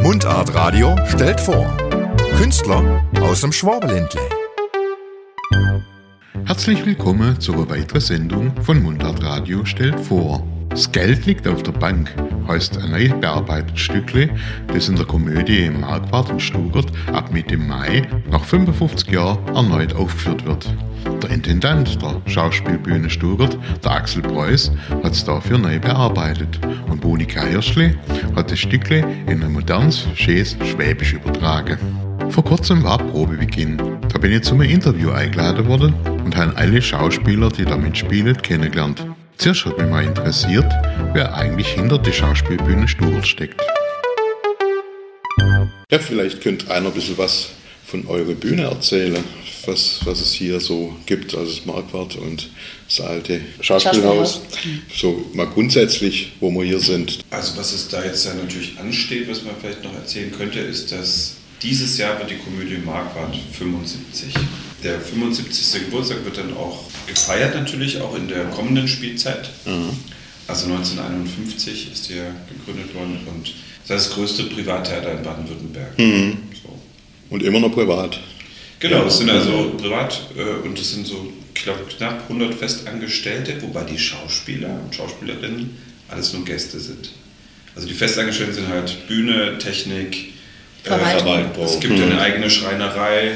Mundart Radio stellt vor. Künstler aus dem Schwabenländle. Herzlich willkommen zu einer weiteren Sendung von Mundart Radio stellt vor. Das Geld liegt auf der Bank heißt ein neu bearbeitetes Stückle, das in der Komödie im Marquardt in Stuttgart ab Mitte Mai nach 55 Jahren erneut aufgeführt wird. Der Intendant der Schauspielbühne Stuttgart, der Axel Preuß, hat es dafür neu bearbeitet und Monika Hirschle hat das Stückle in ein modernes, schönes Schwäbisch übertragen. Vor kurzem war Probebeginn. Da bin ich zu einem Interview eingeladen worden und habe alle Schauspieler, die da mitspielen, kennengelernt. Zuerst hat mich mal interessiert, wer eigentlich hinter der Schauspielbühne Stuttgart steckt. Ja, vielleicht könnt einer ein bisschen was von eurer Bühne erzählen, was es hier so gibt, also das Marquardt und das alte Schauspielhaus. So mal grundsätzlich, wo wir hier sind. Also was es da jetzt natürlich ansteht, was man vielleicht noch erzählen könnte, ist, dass dieses Jahr wird die Komödie Marquardt 75. Der 75. Geburtstag wird dann auch gefeiert natürlich, auch in der kommenden Spielzeit. Mhm. Also 1951 ist hier gegründet worden und das ist das größte Privattheater in Baden-Württemberg. Mhm. So. Und immer noch privat. Genau, das sind also privat und das sind so, ich glaube, knapp 100 Festangestellte, wobei die Schauspieler und Schauspielerinnen alles nur Gäste sind. Also die Festangestellten sind halt Bühne, Technik, Verwaltung. Es gibt eine eigene Schreinerei,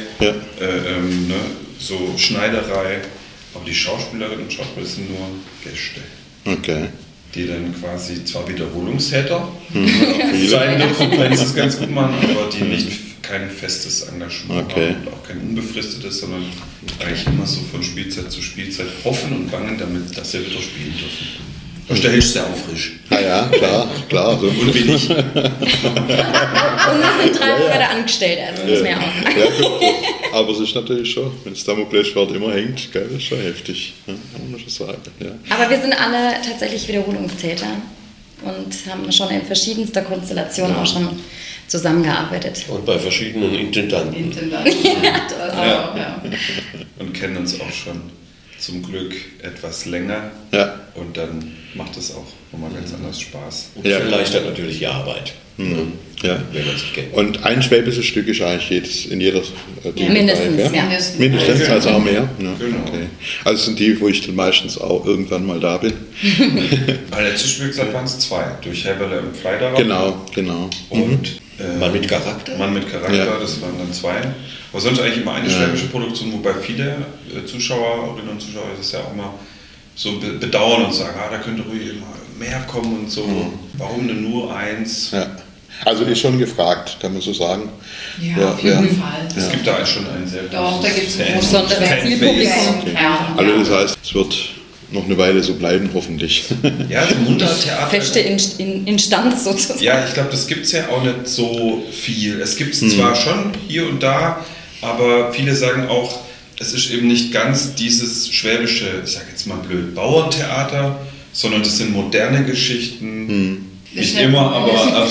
so Schneiderei, aber die Schauspielerinnen und Schauspieler sind nur Gäste. Okay. Die dann quasi zwar Wiederholungstäter sein dürfen, wenn sie es ganz gut machen, aber die nicht kein festes Engagement haben und auch kein unbefristetes, sondern eigentlich immer so von Spielzeit zu Spielzeit hoffen und bangen, damit dass sie wieder spielen dürfen. Und da hältst du ja auch frisch. Ja, klar. So. Und bin ich. Und wir sind 3 Monate angestellt, also muss man ja auch sagen. Ja, aber es ist natürlich schon, wenn das Damoklesschwert immer hängt, gell, das ist schon heftig. Ja, kann man schon sagen. Ja. Aber wir sind alle tatsächlich Wiederholungstäter und haben schon in verschiedenster Konstellation auch schon zusammengearbeitet. Und bei verschiedenen Intendanten. Ja. Und kennen uns auch schon zum Glück etwas länger. Ja. Und dann macht es auch nochmal ganz anders Spaß. Und das erleichtert natürlich die Arbeit. Ja. Wenn man sich kennt. Und ein schwäbisches Stück ist eigentlich in jeder mindestens, ja? Mindestens. Mindestens, also auch mehr. Ja. Genau. Okay. Also sind die, wo ich dann meistens auch irgendwann mal da bin. Bei letzter Spielzeit waren es 2, durch Heberle und Fleiderer. Genau. Und Mann mit Charakter? Mann mit Charakter, das waren dann 2. Aber sonst eigentlich immer eine schwäbische Produktion, wobei viele Zuschauerinnen und Zuschauer das ja auch immer so bedauern und sagen, da könnte ruhig immer mehr kommen und so. Warum denn nur 1? Ja. Also ist schon gefragt, kann man so sagen. Ja, auf jeden Fall. Es gibt da schon einen sehr Doch, da gibt es ein besonderes Zielpublikum. Ja. Also das heißt, es wird noch eine Weile so bleiben, hoffentlich. Ja, also Mundarttheater. Feste Instanz sozusagen. Ja, ich glaube, das gibt es ja auch nicht so viel. Es gibt es zwar schon hier und da, aber viele sagen auch, es ist eben nicht ganz dieses schwäbische, ich sage jetzt mal blöd, Bauerntheater, sondern das sind moderne Geschichten. Nicht immer, aber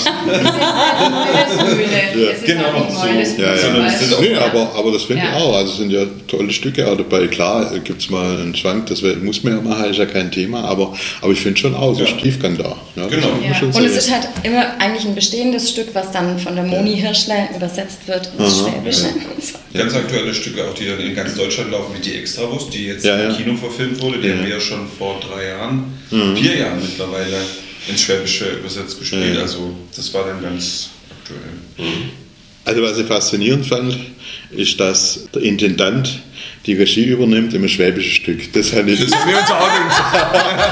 aber das finde ich auch. Also es sind ja tolle Stücke auch dabei. Klar, gibt es mal einen Schwank, das muss man ja machen, ist ja kein Thema, aber ich finde schon auch, so Tiefgang da. Ja, genau. Und es ist halt immer eigentlich ein bestehendes Stück, was dann von der Moni Hirschle übersetzt wird ins Schwäbische. Ganz aktuelle Stücke, auch die dann in ganz Deutschland laufen, wie die Extrawurst, die jetzt im Kino verfilmt wurde, die haben wir ja schon vor 3 Jahren, 4 Jahren mittlerweile ins Schwäbische übersetzt gespielt. Also das war dann ganz aktuell. Also was ich faszinierend fand, ist, dass der Intendant die Regie übernimmt im schwäbischen Stück. Das haben wir uns auch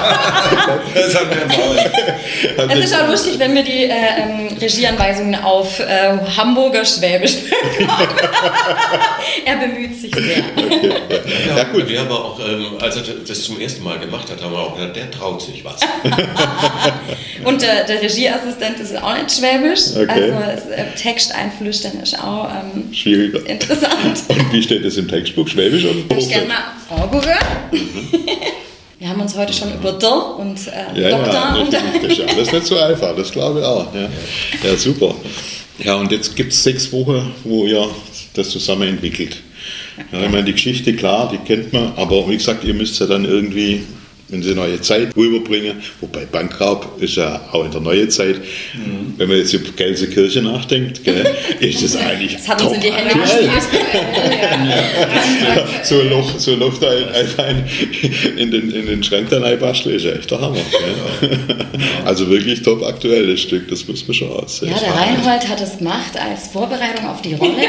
Es ist auch lustig, wenn wir die Regieanweisungen auf Hamburger Schwäbisch bekommen. Er bemüht sich sehr. Okay. Ja, gut. Wir haben auch, als er das zum ersten Mal gemacht hat, haben wir auch gesagt, der traut sich was. Und der Regieassistent ist auch nicht Schwäbisch. Okay. Also Text einflüstern ist auch schwieriger. Interessant. Und wie steht das im Textbuch? Schwäbisch oder Ich gerne mal angehört. Wir haben uns heute schon über Der und Doktor unterhalten. Das ist alles nicht so einfach, das glaube ich auch. Ja, super. Ja, und jetzt gibt es 6 Wochen, wo ihr das zusammen entwickelt. Ja, ich meine, die Geschichte, klar, die kennt man, aber wie gesagt, ihr müsst ja dann irgendwie in die neue Zeit rüberbringen. Wobei Bankraub ist ja auch in der neuen Zeit. Wenn man jetzt über Gelsenkirchen nachdenkt, gell, ist das eigentlich das hat top uns in die Hände aktuell. gespielt. So ein Loch da einfach in den Schrank da reinbasteln, ist ja echt der Hammer. Gell? Also wirklich top aktuell, das Stück, das muss man schon aussehen. Ja, der Reinhold hat es gemacht als Vorbereitung auf die Rolle.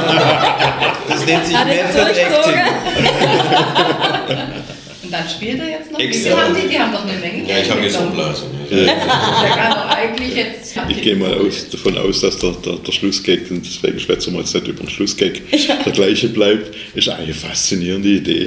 Das nennt sich Hat es Method durchzogen. Acting. Und dann spielt er jetzt noch. Wie Extra. viel haben die? Die haben doch eine Menge. Ja, ich habe jetzt bekommen. Blasen. Der kann doch eigentlich jetzt. Ich gehe mal davon aus, dass der Schlussgag, und deswegen schwätzen wir jetzt nicht über den Schlussgag, der gleiche bleibt. Ist eine faszinierende Idee.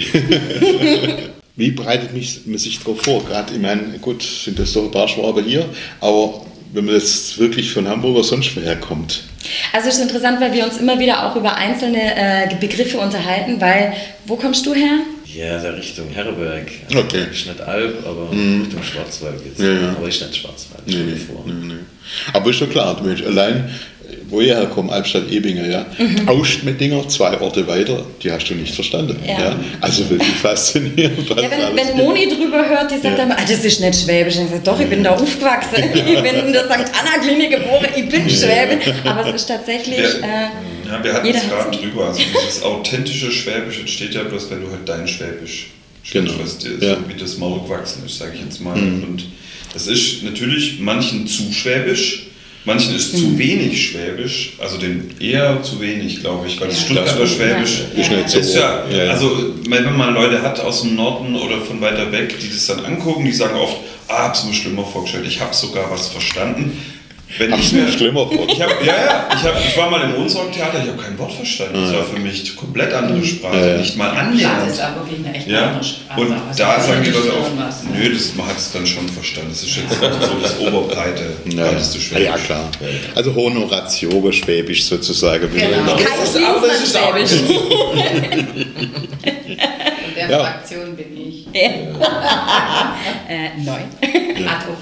Wie bereitet man sich darauf vor? Gerade, ich meine, gut, sind das so ein paar Schwaben hier, aber wenn man jetzt wirklich von Hamburg oder sonst woher kommt. Also es ist interessant, weil wir uns immer wieder auch über einzelne Begriffe unterhalten, weil, wo kommst du her? Ja, der Richtung Herberg. Okay. Ist nicht Alp, aber Richtung Schwarzwald geht's. Ja. Aber ist nicht Schwarzwald. Nee. Aber ist schon klar, du Mensch, allein, wo ich herkomme, Albstadt-Ebinger, ja, Austmettinger, 2 Orte weiter, die hast du nicht verstanden. Ja. Also wirklich faszinierend. Ja, wenn Moni drüber hört, die sagt dann, das ist nicht Schwäbisch. Und ich sage, doch, ich bin da aufgewachsen. Ich bin in der St. Anna-Klinik geboren, ich bin Schwäbin. Aber es ist tatsächlich... Ja, wir hatten es gerade drüber. Also dieses authentische Schwäbisch entsteht ja bloß, wenn du halt dein Schwäbisch sprichst, was dir so wie das Maul gewachsen ist, sage ich jetzt mal. Und das ist natürlich manchen zu schwäbisch, manchen ist zu wenig Schwäbisch, also den eher zu wenig, glaube ich, weil das Stuttgarter Schwäbisch ist ja, also wenn man Leute hat aus dem Norden oder von weiter weg, die das dann angucken, die sagen oft, hab's mir schlimmer vorgestellt, ich habe sogar was verstanden. Wenn ich mir schlimmer vorgestellt. Ich war mal im Wohnsorgtheater, ich habe kein Wort verstanden. Das war für mich komplett andere Sprache, nicht mal annähernd. Das ist aber wirklich eine echt andere Sprache. Und da sagen die Leute auch, nö, man hat es dann schon verstanden. Das ist jetzt so das breiteste Schwäbisch. Ja, klar. Also Honoratio Schwäbisch sozusagen. Genau. Aber das ist auch In der Fraktion bin ich. Neu.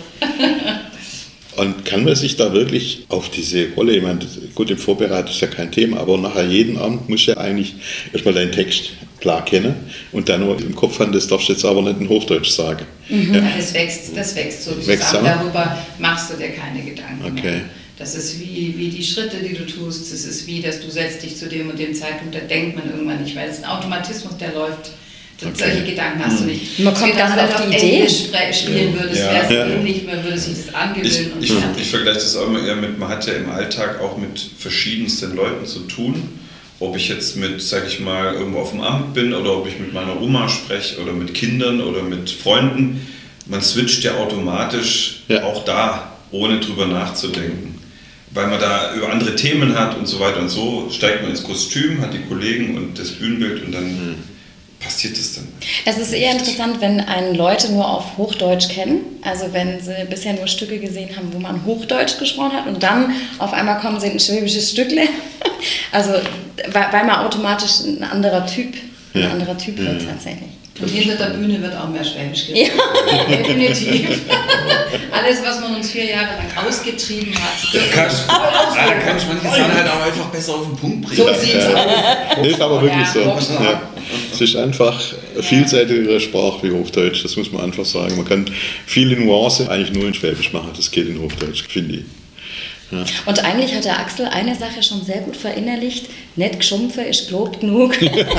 Und kann man sich da wirklich auf diese Rolle, ich meine, gut, im Vorbereitung ist ja kein Thema, aber nachher jeden Abend musst du ja eigentlich erstmal deinen Text klar kennen und dann nur im Kopf haben, das darfst du jetzt aber nicht in Hochdeutsch sagen. Ja, das wächst so zusammen, darüber machst du dir keine Gedanken mehr. Das ist wie die Schritte, die du tust, das ist wie, dass du setzt dich zu dem und dem Zeitpunkt, da denkt man irgendwann nicht, weil es ist ein Automatismus, der läuft. Solche Gedanken hast du nicht. Man kommt gar nicht auf die Idee. Englisch spielen würdest, wäre es ähnlich, man würde sich das angewöhnen. Ich vergleiche das auch immer eher mit, man hat ja im Alltag auch mit verschiedensten Leuten zu tun. Ob ich jetzt mit, sag ich mal, irgendwo auf dem Amt bin oder ob ich mit meiner Oma spreche oder mit Kindern oder mit Freunden. Man switcht ja automatisch auch da, ohne drüber nachzudenken. Weil man da über andere Themen hat und so weiter und so, steigt man ins Kostüm, hat die Kollegen und das Bühnenbild und dann passiert das dann? Es ist eher interessant, wenn einen Leute nur auf Hochdeutsch kennen, also wenn sie bisher nur Stücke gesehen haben, wo man Hochdeutsch gesprochen hat und dann auf einmal kommen sie in ein schwäbisches Stückle, also weil man automatisch ein anderer Typ wird tatsächlich. Und hinter der Bühne wird auch mehr Schwäbisch geredet. Ja. Definitiv. Alles, was man uns 4 Jahre lang ausgetrieben hat. Da kann ich manche Sachen halt auch einfach besser auf den Punkt bringen. So sieht es aus. Das ist aber wirklich so. Ja. Es ist einfach eine vielseitigere Sprache wie Hochdeutsch, das muss man einfach sagen. Man kann viele Nuancen eigentlich nur in Schwäbisch machen, das geht in Hochdeutsch, finde ich. Ja. Und eigentlich hat der Axel eine Sache schon sehr gut verinnerlicht. Nicht geschumpfe ist gelobt genug.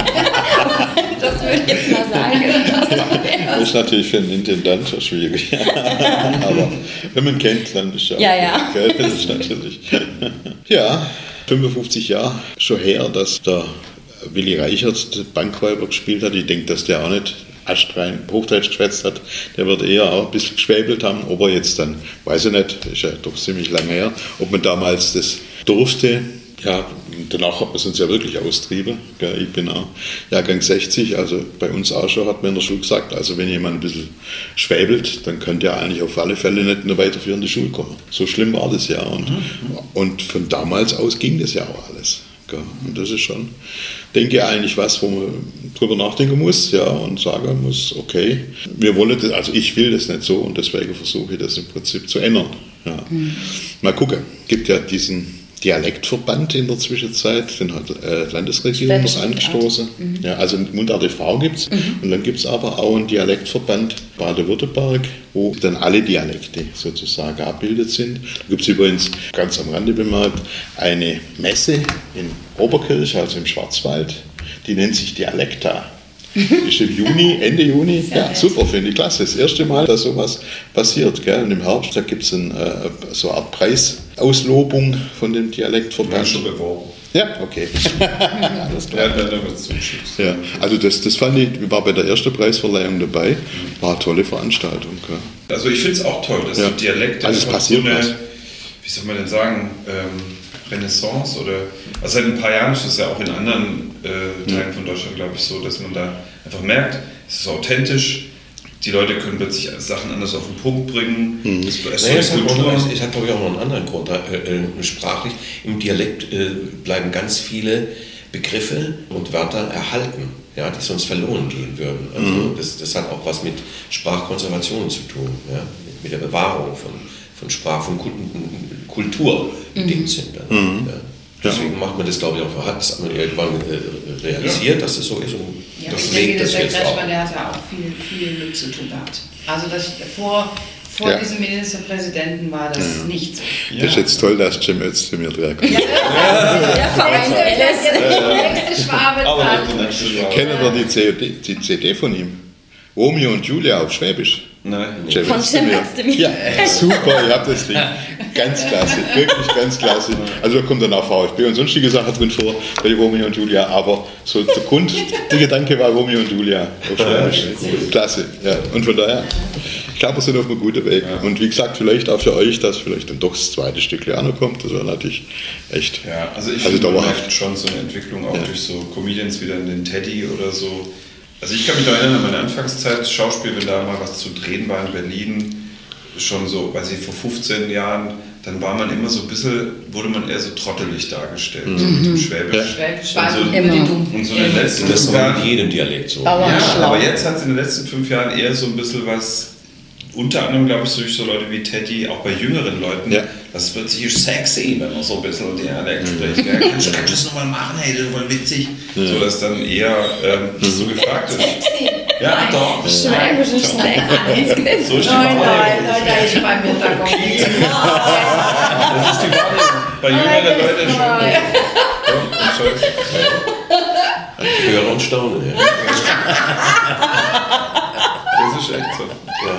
Das würde ich jetzt mal sagen. Das ist natürlich für einen Intendant schon schwierig. Aber wenn man kennt, dann ist ja. Ja. Okay, das ist natürlich. Ja, 55 Jahre schon her, dass der Willi Reichert Bankräuber gespielt hat. Ich denke, dass der auch nicht astrein Hochdeutsch geschwätzt hat, der wird eher auch ein bisschen geschwäbelt haben, ob er jetzt dann, weiß ich nicht, ist ja doch ziemlich lange her, ob man damals das durfte. Ja, danach hat man es uns ja wirklich austrieben. Ich bin auch Jahrgang 60, also bei uns auch schon, hat man in der Schule gesagt, also wenn jemand ein bisschen schwäbelt, dann könnte er eigentlich auf alle Fälle nicht in eine weiterführende Schule kommen. So schlimm war das ja. Und von damals aus ging das ja auch alles. Und das ist schon, denke ich, eigentlich was, wo man drüber nachdenken muss, ja, und sagen muss, okay, wir wollen das, also ich will das nicht so und deswegen versuche ich das im Prinzip zu ändern. Ja. Mal gucken, gibt ja diesen Dialektverband in der Zwischenzeit, den hat Landesregierung noch angestoßen. Ja, also Mundart e.V. gibt es. Und dann gibt es aber auch einen Dialektverband Baden-Württemberg, wo dann alle Dialekte sozusagen abgebildet sind. Da gibt es übrigens, ganz am Rande bemerkt, eine Messe in Oberkirch, also im Schwarzwald, die nennt sich Dialekta. Ist im Juni, Ende Juni. Ja, super, finde ich klasse. Das erste Mal, dass sowas passiert. Gell? Und im Herbst, da gibt es so eine Art Preisauslobung von dem Dialektverband. Schon beworben. Ja, okay. Alles klar. Ja, also das fand ich, war bei der ersten Preisverleihung dabei. War eine tolle Veranstaltung. Gell? Also ich finde es auch toll, dass die Dialekte also es passiert so eine, wie soll man denn sagen, Renaissance oder, also seit ein paar Jahren ist das ja auch in anderen Teilen von Deutschland, glaube ich, so, dass man da einfach merkt, es ist authentisch, die Leute können plötzlich Sachen anders auf den Punkt bringen. Es hat, glaube ich, auch noch einen anderen Grund. Sprachlich, im Dialekt bleiben ganz viele Begriffe und Wörter erhalten, ja, die sonst verloren gehen würden. Also das hat auch was mit Sprachkonservation zu tun, ja, mit der Bewahrung von Sprache, von Kultur in dem Sinn. Ja. Deswegen macht man das, glaube ich, auch, hat es irgendwann realisiert, dass das so ist. Und ja, ich denke, der Kretschmann, der hat ja auch viel mit zu tun gehabt. Also vor diesem Ministerpräsidenten war das nicht so. Ja. Das ist jetzt toll, dass Cem Ötz zu mir trägt. Der nächste Schwabe. Kennen wir die CD von ihm? Romeo und Julia auf Schwäbisch. Nein. Von Cem Özdemir. Ja, super, ihr habt das Ding. Ganz klasse, wirklich ganz klasse. Also da kommt dann auch VfB und sonstige Sachen drin vor bei Romeo und Julia, aber so der Gedanke war Romeo und Julia auf Schwäbisch. Klasse, ja. Und von daher, ich glaube, wir sind auf einem guten Weg. Und wie gesagt, vielleicht auch für euch, dass vielleicht dann doch das zweite Stück auch noch kommt. Das wäre natürlich echt. Ja, also ich finde, man merkt schon so eine Entwicklung auch durch so Comedians wie dann den Teddy oder so. Also ich kann mich noch erinnern an meine Anfangszeit, Schauspiel, wenn da mal was zu drehen war in Berlin, schon so, weiß ich, vor 15 Jahren, dann war man immer so ein bisschen, wurde man eher so trottelig dargestellt, so mit dem Schwäbisch. Und so in den letzten 5 Jahren, in jedem Dialekt so. Aber jetzt hat es in den letzten 5 Jahren eher so ein bisschen was, unter anderem, glaube ich, durch so Leute wie Teddy, auch bei jüngeren Leuten, das wird plötzlich sexy, wenn man so ein bisschen Dialekt spricht. Ja, kannst du das nochmal machen, hey, das ist voll witzig. So, dass dann eher so gefragt ist. Sexy? Ja, doch. Schwäbisch ist sexy. So ist die Wahrnehmung. Nein, da ist beim Hintergrund nichts. Das ist die Wahrnehmung. Bei jüngeren Leuten schon. Ich höre und staune. Ja. Das ist echt so. Ja.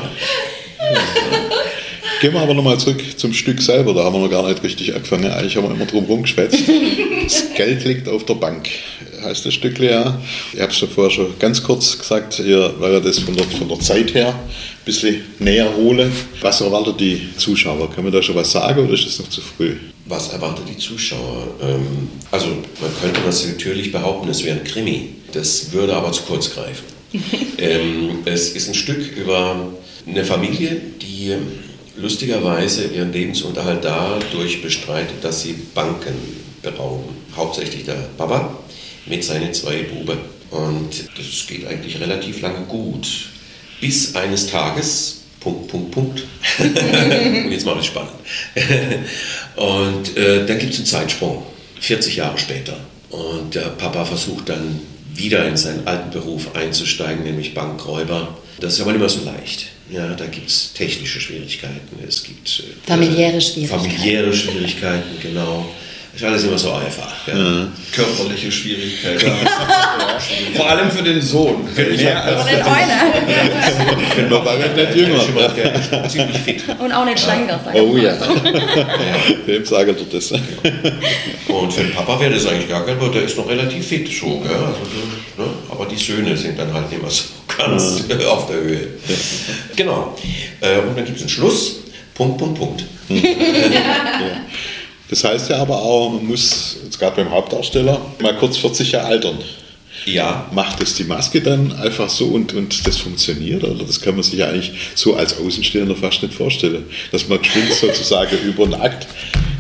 Gehen wir aber nochmal zurück zum Stück selber, da haben wir noch gar nicht richtig angefangen. Eigentlich haben wir immer drum rumgeschwätzt. Das Geld liegt auf der Bank, heißt das Stück ja. Ich habe es ja vorher schon ganz kurz gesagt, ihr werdet das von der Zeit her ein bisschen näher holen. Was erwartet die Zuschauer? Kann man da schon was sagen oder ist das noch zu früh? Was erwartet die Zuschauer? Also man könnte das natürlich behaupten, es wäre ein Krimi. Das würde aber zu kurz greifen. Es ist ein Stück über eine Familie, die lustigerweise ihren Lebensunterhalt dadurch bestreitet, dass sie Banken berauben. Hauptsächlich der Papa mit seinen 2 Buben. Und das geht eigentlich relativ lange gut. Bis eines Tages, Und jetzt mache ich es spannend. Und dann gibt es einen Zeitsprung, 40 Jahre später. Und der Papa versucht dann wieder in seinen alten Beruf einzusteigen, nämlich Bankräuber. Das ist aber nicht mehr so leicht. Ja, da gibt es technische Schwierigkeiten, es gibt familiäre Schwierigkeiten, genau. Ist alles immer so einfach. Ja. Körperliche Schwierigkeiten. Vor allem für den Sohn. Mehr als für den Einer. Man war nicht jünger. Der ist ziemlich fit. Und auch nicht schlanker. Oh ja. Dem sage ich das. Und für den Papa wäre das eigentlich gar kein Problem. Der ist noch relativ fit schon. Gell? Also, ne? Aber die Söhne sind dann halt nicht mehr so ganz auf der Höhe. Genau. Und dann gibt es einen Schluss. Punkt. Ja. Das heißt ja aber auch, man muss, jetzt gerade beim Hauptdarsteller, mal kurz 40 Jahre altern. Ja. Macht das die Maske dann einfach so und das funktioniert? Oder das kann man sich ja eigentlich so als Außenstehender fast nicht vorstellen. Dass man geschwind sozusagen über den Akt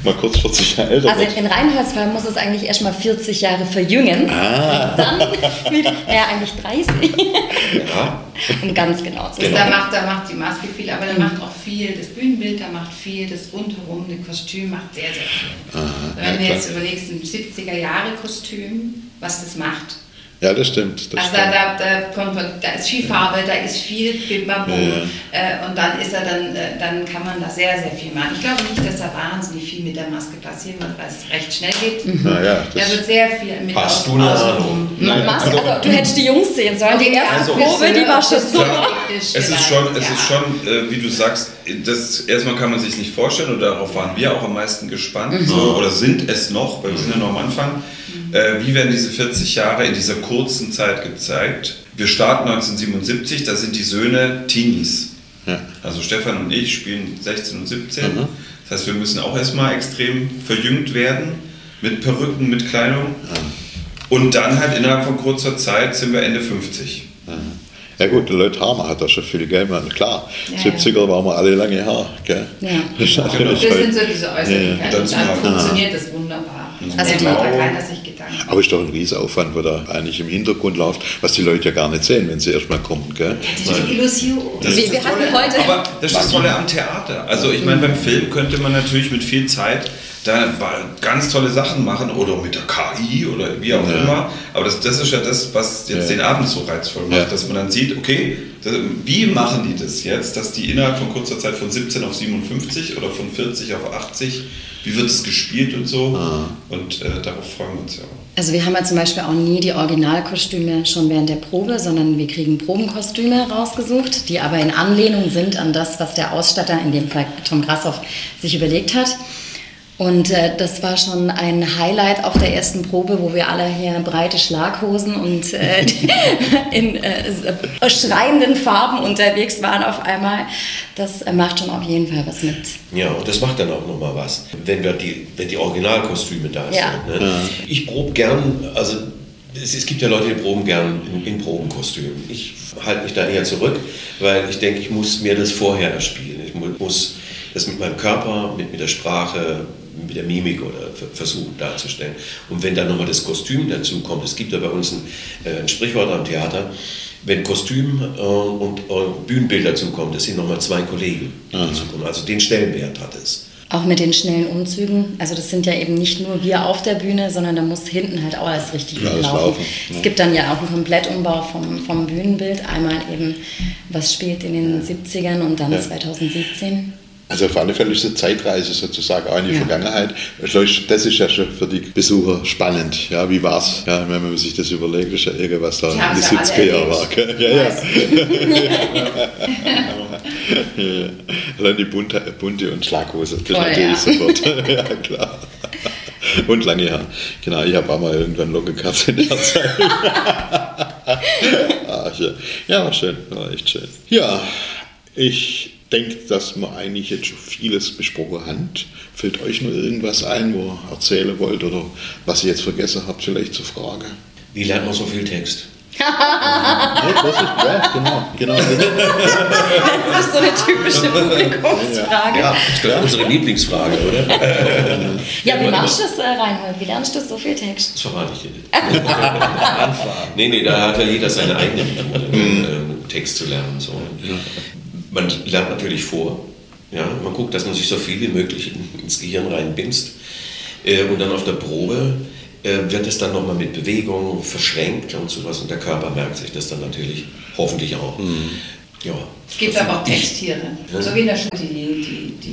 mal kurz 40 Jahre älter Also wird. in Reinholds Fall muss es eigentlich erstmal 40 Jahre verjüngen. Und dann wieder, eigentlich 30. Ja. Um ganz genau zu sein. Da macht die Maske viel, aber da macht auch viel das Bühnenbild, da macht viel das Rundherum, das Kostüm macht sehr, sehr viel. Wenn du jetzt überlegst, ein 70er-Jahre-Kostüm, was das macht. Ja, das stimmt. Also da ist viel Farbe, da ist viel Bimbam und dann kann man da sehr, sehr viel machen. Ich glaube nicht, dass da wahnsinnig viel mit der Maske passieren wird, weil es recht schnell geht. Da wird sehr viel mit Hast du eine Ahnung? Maske, also du hättest die Jungs sehen sollen. Die erste Probe, die war schon so. Es ist schon, wie du sagst, erstmal kann man sich nicht vorstellen und darauf waren wir auch am meisten gespannt oder sind es noch, weil wir sind ja noch am Anfang. Wie werden diese 40 Jahre in dieser kurzen Zeit gezeigt? Wir starten 1977, da sind die Söhne Teenies. Ja. Also Stefan und ich spielen 16 und 17. Das heißt, wir müssen auch erstmal extrem verjüngt werden, mit Perücken, mit Kleidung. Und dann halt innerhalb von kurzer Zeit sind wir Ende 50. Ja gut, der Leute Harmer hat da schon viel Geld, man. Klar, 70er waren wir alle lange Haar. Gell? Ja. Das sind so diese Äußerlichkeiten. Und dann funktioniert das wunderbar. Also da macht keiner sich Gedanken. Aber ist doch ein Riesenaufwand, wo da eigentlich im Hintergrund läuft, was die Leute ja gar nicht sehen, wenn sie erstmal kommen. Gell? Das ist die Illusion. Wir hatten heute. Aber das ist das Tolle am Theater. Also ich meine, beim Film könnte man natürlich mit viel Zeit da ganz tolle Sachen machen oder mit der KI oder wie auch immer. Aber das ist ja das, was jetzt den Abend so reizvoll macht, dass man dann sieht, okay, wie machen die das jetzt, dass die innerhalb von kurzer Zeit von 17 auf 57 oder von 40 auf 80, wie wird es gespielt und so. Und darauf freuen wir uns ja auch. Also wir haben ja zum Beispiel auch nie die Originalkostüme schon während der Probe, sondern wir kriegen Probenkostüme rausgesucht, die aber in Anlehnung sind an das, was der Ausstatter, in dem Fall Tom Grashoff, sich überlegt hat. Und das war schon ein Highlight auf der ersten Probe, wo wir alle hier breite Schlaghosen und in schreienden Farben unterwegs waren auf einmal. Das macht schon auf jeden Fall was mit. Ja, und das macht dann auch nochmal was, wenn die Originalkostüme da sind. Ne? Ich probe gern, also es gibt ja Leute, die proben gern in Probenkostümen. Ich halte mich da eher zurück, weil ich denke, ich muss mir das vorher erspielen. Ich muss das mit meinem Körper, mit der Sprache, mit der Mimik oder versuchen darzustellen. Und wenn dann nochmal das Kostüm dazu kommt, es gibt ja bei uns ein Sprichwort am Theater, wenn Kostüm und Bühnenbild dazu kommt, das sind nochmal 2 Kollegen dazu kommen. Also den Stellenwert hat es. Auch mit den schnellen Umzügen. Also das sind ja eben nicht nur wir auf der Bühne, sondern da muss hinten halt auch alles richtig laufen. Es gibt dann ja auch einen Komplettumbau vom Bühnenbild. Einmal eben, was spielt in den 70ern und dann 2017. Also auf alle Fälle ist es eine Zeitreise sozusagen auch in die Vergangenheit. Das ist ja schon für die Besucher spannend. Ja, wie war's? Ja, wenn man sich das überlegt, ist ja irgendwas da in den 70er Jahren war. Allein die bunte und Schlaghose, das natürlich sofort. Ja, klar. Und lange Haare. Genau, ich habe auch mal irgendwann Locken gehabt in der Zeit. Ja, war schön, war echt schön. Ja, ich denke, dass wir eigentlich jetzt schon vieles besprochen haben. Fällt euch noch irgendwas ein, wo ihr erzählen wollt oder was ihr jetzt vergessen habt, vielleicht zur Frage? Wie lernt man so viel Text? Genau. Das ist so eine typische Publikumsfrage. Ja, ich glaube, unsere Lieblingsfrage, oder? Ja, wie machst du das, Reinhold? Wie lernst du so viel Text? Das verrate ich dir nicht. Nee, da hat ja jeder seine eigene Methode, Text zu lernen. So. Man lernt natürlich vor. Ja? Man guckt, dass man sich so viel wie möglich ins Gehirn reinbinst. Und dann auf der Probe wird es dann nochmal mit Bewegung verschränkt und sowas. Und der Körper merkt sich das dann natürlich hoffentlich auch. Ja. Es gibt aber auch Texttiere. So wie in der Schule, die